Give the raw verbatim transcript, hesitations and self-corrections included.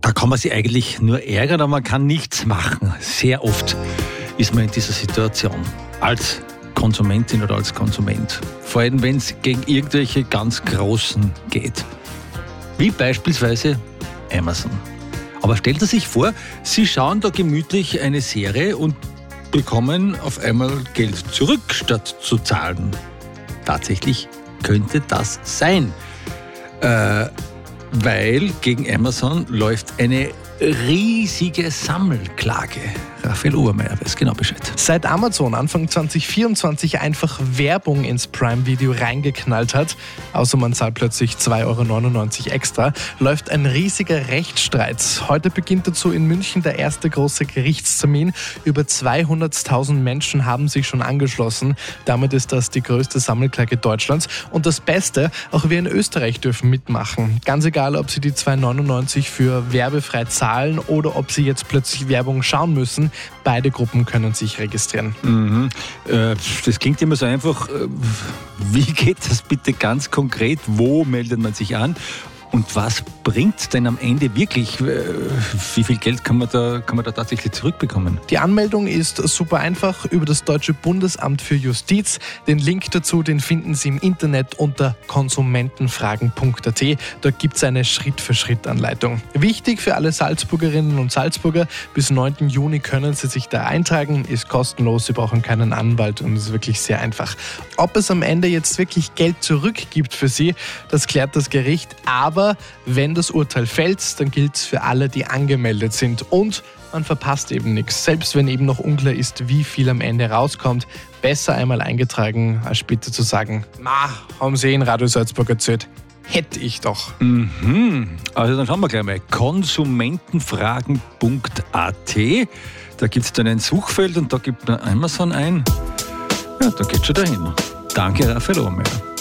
da kann man sich eigentlich nur ärgern, aber man kann nichts machen. Sehr oft ist man in dieser Situation als Konsumentin oder als Konsument. Vor allem, wenn es gegen irgendwelche ganz Großen geht. Wie beispielsweise Amazon. Aber stellt er sich vor, Sie schauen da gemütlich eine Serie und bekommen auf einmal Geld zurück, statt zu zahlen. Tatsächlich könnte das sein. Äh, weil gegen Amazon läuft eine riesige Sammelklage. Raphael Obermeier weiß genau Bescheid. Seit Amazon Anfang zwanzig vierundzwanzig einfach Werbung ins Prime-Video reingeknallt hat, außer man zahlt plötzlich zwei Euro neunundneunzig extra, läuft ein riesiger Rechtsstreit. Heute beginnt dazu in München der erste große Gerichtstermin. Über zweihunderttausend Menschen haben sich schon angeschlossen. Damit ist das die größte Sammelklage Deutschlands. Und das Beste, auch wir in Österreich dürfen mitmachen. Ganz egal, ob Sie die zwei Euro neunundneunzig für werbefrei zahlen oder ob Sie jetzt plötzlich Werbung schauen müssen. Beide Gruppen können sich registrieren. Mhm. Äh, das klingt immer so einfach. Wie geht das bitte ganz konkret? Wo meldet man sich an? Und was bringt denn am Ende wirklich? Wie viel Geld kann man da, kann man da tatsächlich zurückbekommen? Die Anmeldung ist super einfach über das Deutsche Bundesamt für Justiz. Den Link dazu, den finden Sie im Internet unter konsumentenfragen punkt a t. Da gibt es eine Schritt-für-Schritt-Anleitung. Wichtig für alle Salzburgerinnen und Salzburger, bis neunten Juni können Sie sich da eintragen, ist kostenlos, Sie brauchen keinen Anwalt und ist wirklich sehr einfach. Ob es am Ende jetzt wirklich Geld zurückgibt für Sie, das klärt das Gericht, aber wenn das Urteil fällt, dann gilt es für alle, die angemeldet sind und man verpasst eben nichts. Selbst wenn eben noch unklar ist, wie viel am Ende rauskommt, besser einmal eingetragen, als später zu sagen, ma, haben Sie in Radio Salzburg erzählt, hätte ich doch. Mhm. Also dann schauen wir gleich mal, konsumentenfragen punkt a t. Da gibt es dann ein Suchfeld und da gibt man Amazon ein. Ja, da geht schon dahin. Danke, Raphael Ohrmeier.